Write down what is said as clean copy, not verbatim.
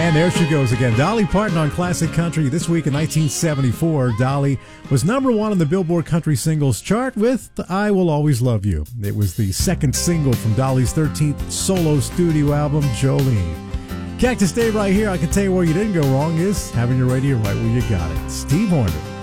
And there she goes again. Dolly Parton on Classic Country. This week in 1974, Dolly was number one on the Billboard Country Singles Chart with I Will Always Love You. It was the second single from Dolly's 13th solo studio album, Jolene. Cactus Dave right here. I can tell you where you didn't go wrong is having your radio right where you got it. Steve Horner.